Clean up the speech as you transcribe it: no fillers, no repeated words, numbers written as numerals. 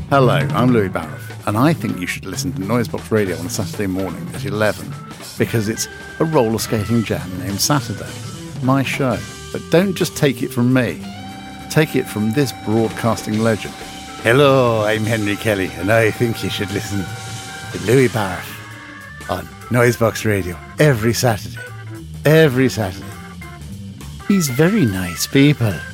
Hello, I'm Louis Barrow, and I think you should listen to Noisebox Radio on a Saturday morning at 11, because it's a roller skating jam named Saturday, my show. But don't just take it from me. Take it from this broadcasting legend. Hello, I'm Henry Kelly, and I think you should listen to Louis Barrow on Noisebox Radio every Saturday. Every Saturday. He's very nice people.